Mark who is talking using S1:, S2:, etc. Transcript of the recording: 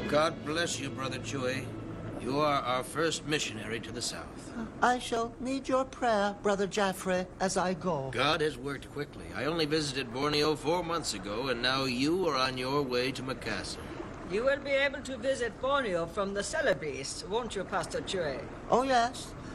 S1: God bless you, Brother Chue. You are our first missionary to the south.
S2: I shall need your prayer, Brother Jaffrey, as I go.
S1: God has worked quickly. I only visited Borneo 4 months ago, and now you are on your way to Makassar.
S3: You will be able to visit Borneo from the Celebes, won't you, Pastor Chue?
S2: Oh, yes.